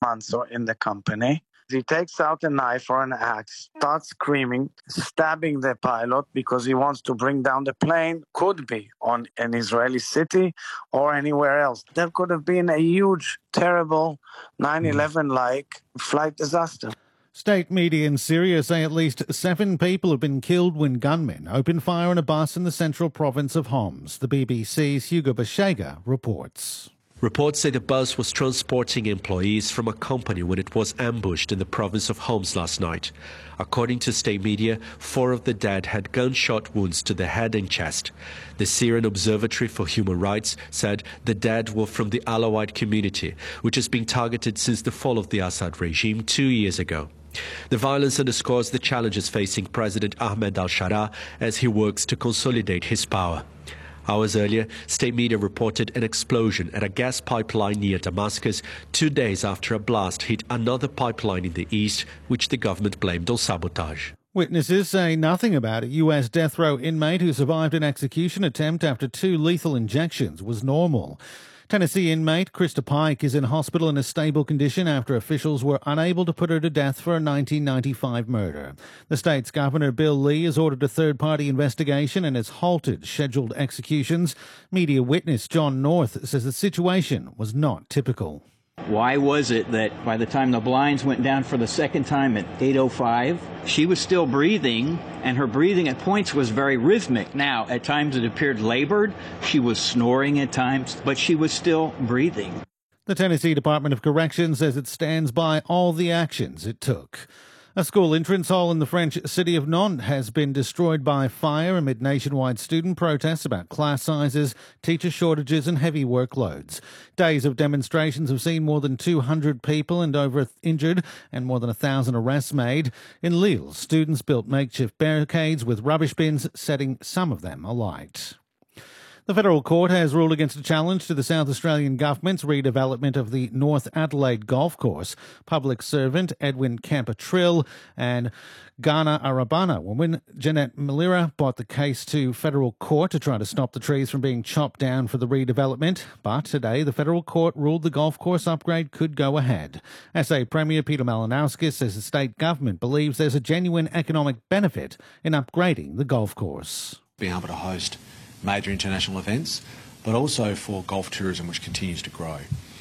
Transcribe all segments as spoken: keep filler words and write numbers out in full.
months or in the company. He takes out a knife or an axe, starts screaming, stabbing the pilot because he wants to bring down the plane. Could be on an Israeli city or anywhere else. There could have been a huge, terrible nine eleven-like flight disaster. State media in Syria say at least seven people have been killed when gunmen opened fire on a bus in the central province of Homs. The B B C's Hugo Bashega reports. Reports say the bus was transporting employees from a company when it was ambushed in the province of Homs last night. According to state media, four of the dead had gunshot wounds to the head and chest. The Syrian Observatory for Human Rights said the dead were from the Alawite community, which has been targeted since the fall of the Assad regime two years ago. The violence underscores the challenges facing President Ahmed al-Sharaa as he works to consolidate his power. Hours earlier, state media reported an explosion at a gas pipeline near Damascus two days after a blast hit another pipeline in the east, which the government blamed on sabotage. Witnesses say nothing about a U S death row inmate who survived an execution attempt after two lethal injections was normal. Tennessee inmate Krista Pike is in hospital in a stable condition after officials were unable to put her to death for a nineteen ninety-five murder. The state's Governor Bill Lee has ordered a third-party investigation and has halted scheduled executions. Media witness John North says the situation was not typical. Why was it that by the time the blinds went down for the second time at eight oh five, she was still breathing, and her breathing at points was very rhythmic. Now, at times it appeared labored, she was snoring at times, but she was still breathing. The Tennessee Department of Corrections says it stands by all the actions it took. A school entrance hall in the French city of Nantes has been destroyed by fire amid nationwide student protests about class sizes, teacher shortages and heavy workloads. Days of demonstrations have seen more than two hundred people and over injured and more than one thousand arrests made. In Lille, students built makeshift barricades with rubbish bins, setting some of them alight. The federal court has ruled against a challenge to the South Australian government's redevelopment of the North Adelaide golf course. Public servant Edwin Camper-Trill and Ghana Arabana woman Jeanette Malira brought the case to federal court to try to stop the trees from being chopped down for the redevelopment. But today, the federal court ruled the golf course upgrade could go ahead. S A Premier Peter Malinauskas says the state government believes there's a genuine economic benefit in upgrading the golf course. Being able to host major international events, but also for golf tourism, which continues to grow.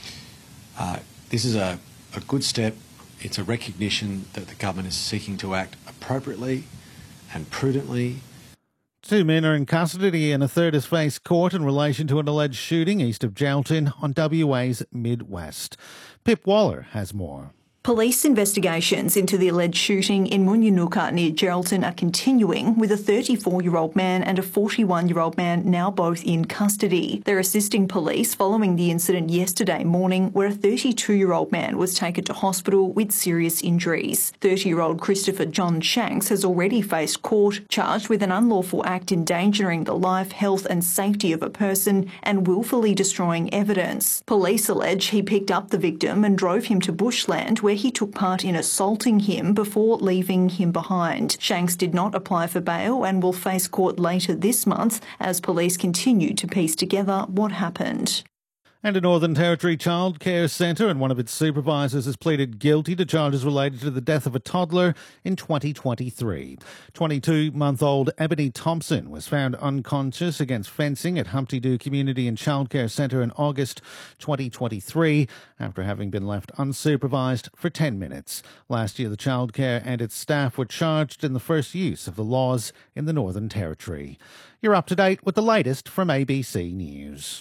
Uh, this is a, a good step. It's a recognition that the government is seeking to act appropriately and prudently. Two men are in custody and a third has faced court in relation to an alleged shooting east of Geraldton on W A's Midwest. Pip Waller has more. Police investigations into the alleged shooting in Munyanuka near Geraldton are continuing, with a thirty-four-year-old man and a forty-one-year-old man now both in custody. They're assisting police following the incident yesterday morning where a thirty-two-year-old man was taken to hospital with serious injuries. thirty-year-old Christopher John Shanks has already faced court, charged with an unlawful act endangering the life, health and safety of a person and willfully destroying evidence. Police allege he picked up the victim and drove him to bushland where he took part in assaulting him before leaving him behind. Shanks did not apply for bail and will face court later this month as police continue to piece together what happened. And a Northern Territory childcare centre and one of its supervisors has pleaded guilty to charges related to the death of a toddler in twenty twenty-three. twenty-two-month-old Ebony Thompson was found unconscious against fencing at Humpty Doo Community and Childcare Centre in August twenty twenty-three after having been left unsupervised for ten minutes. Last year, the childcare and its staff were charged in the first use of the laws in the Northern Territory. You're up to date with the latest from A B C News.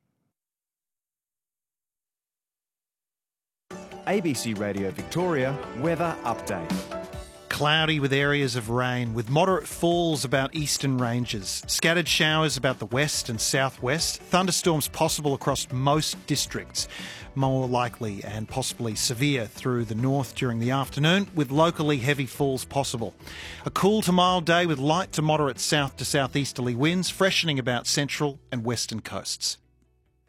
A B C Radio Victoria weather update. Cloudy with areas of rain, with moderate falls about eastern ranges. Scattered showers about the west and southwest. Thunderstorms possible across most districts. More likely and possibly severe through the north during the afternoon, with locally heavy falls possible. A cool to mild day with light to moderate south to southeasterly winds, freshening about central and western coasts.